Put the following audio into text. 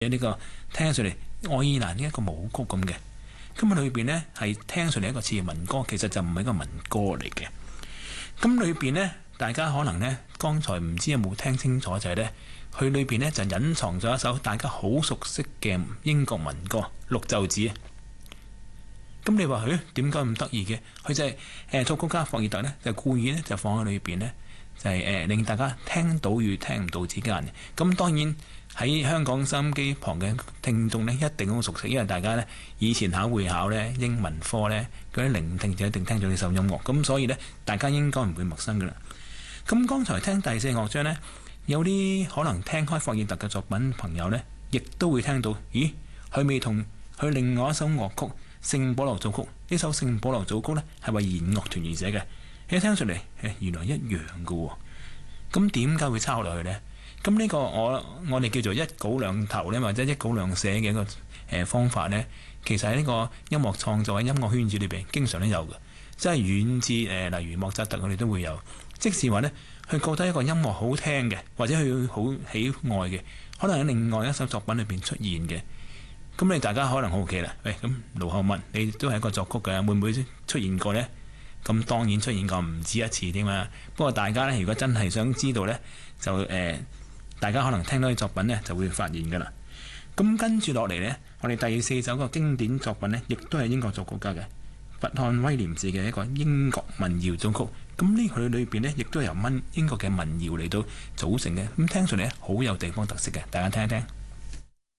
呢個聽上嚟愛爾蘭呢一個舞曲咁嘅。咁裏邊呢係聽上嚟一個似民歌，其實就唔係一個民歌嚟嘅。咁裏邊呢，大家可能呢，剛才唔知有冇聽清楚，就係呢，佢裏邊呢就隱藏咗一首大家好熟悉嘅英國民歌《綠袖子》。咁你話佢點解咁得意嘅？佢就係作曲家霍爾特呢，就故意呢，就放喺裏邊呢，就係令大家聽到與聽唔到之間。咁當然喺香港收音機旁嘅聽眾呢，一定好熟悉，因為大家呢，以前考會考呢，英文科呢，嗰啲聆聽就一定聽咗呢首音樂。咁所以呢，大家應該唔會陌生噶啦。咁剛才聽第四樂章呢，有啲可能聽開霍爾特嘅作品朋友呢，亦都會聽到，咦，佢未同佢另外一首樂曲聖保羅組曲，呢首聖保羅組曲呢，係為弦樂團而寫嘅。你聽上嚟原來一樣嘅喎。咁點解會抄落去呢？咁呢個我哋叫做一稿兩頭呢，或者一稿兩寫嘅一個方法呢，其實喺呢個音樂創作喺音樂圈子裏邊經常都有嘅，即係遠至例如莫扎特我哋都會有。即是話呢，佢覺得一個音樂好聽嘅，或者佢好喜愛嘅，可能喺另外一首作品裏邊出現嘅。咁你大家可能好奇啦，喂，咁盧浩文你都係一個作曲嘅，會唔會出現過呢？咁當然出現過唔止一次添嘛。不過大家呢，如果真係想知道呢，就大家可能聽到啲作品呢，就會發現㗎啦。咁跟住落嚟呢，我哋第四首個經典作品呢，亦都係英國作曲家嘅佛漢威廉士嘅一個英國民謠組曲。咁呢佢裏邊呢，亦都係由英國嘅民謠嚟到組成嘅。咁聽上嚟呢，好有地方特色嘅，大家聽一聽。